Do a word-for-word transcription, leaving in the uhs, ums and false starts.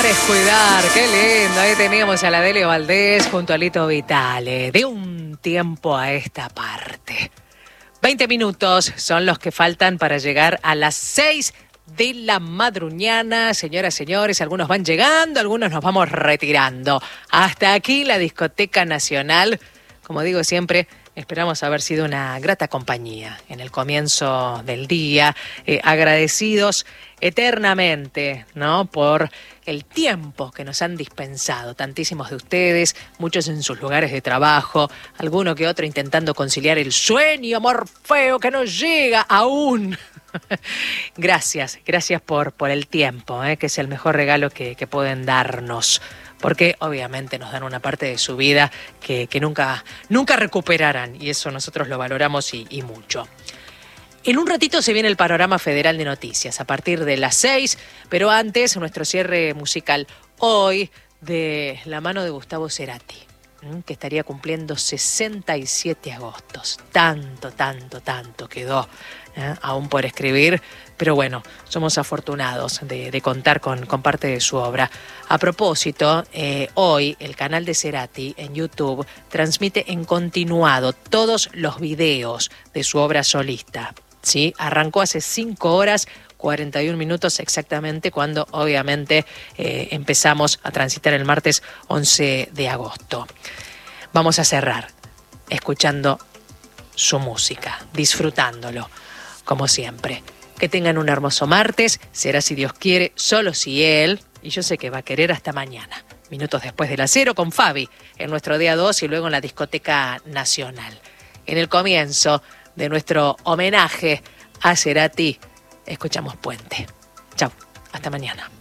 descuidar, qué lindo. Ahí teníamos a la Delio Valdés junto a Lito Vitale. De un tiempo a esta parte. veinte minutos son los que faltan para llegar a las seis de la madruñana. Señoras, señores, algunos van llegando, algunos nos vamos retirando. Hasta aquí la Discoteca Nacional. Como digo siempre, esperamos haber sido una grata compañía en el comienzo del día. Eh, agradecidos eternamente, ¿no?, por el tiempo que nos han dispensado tantísimos de ustedes, muchos en sus lugares de trabajo, alguno que otro intentando conciliar el sueño morfeo que no llega aún. Gracias, gracias por, por el tiempo, ¿eh?, que es el mejor regalo que, que pueden darnos, porque obviamente nos dan una parte de su vida que, que nunca, nunca recuperarán, y eso nosotros lo valoramos y, y mucho. En un ratito se viene el panorama federal de noticias a partir de las seis, pero antes nuestro cierre musical hoy de la mano de Gustavo Cerati, que estaría cumpliendo sesenta y siete agostos. Tanto, tanto, tanto quedó ¿eh? aún por escribir, pero bueno, somos afortunados de, de contar con, con parte de su obra. A propósito, eh, hoy el canal de Cerati en YouTube transmite en continuado todos los videos de su obra solista. ¿Sí? Arrancó hace cinco horas, cuarenta y un minutos exactamente, cuando obviamente eh, empezamos a transitar el martes once de agosto. Vamos a cerrar escuchando su música, disfrutándolo, como siempre. Que tengan un hermoso martes, será si Dios quiere, solo si Él, y yo sé que va a querer, hasta mañana. Minutos después de las cero con Fabi, en nuestro día dos y luego en la Discoteca Nacional. En el comienzo de nuestro homenaje a Cerati, escuchamos Puente. Chau, hasta mañana.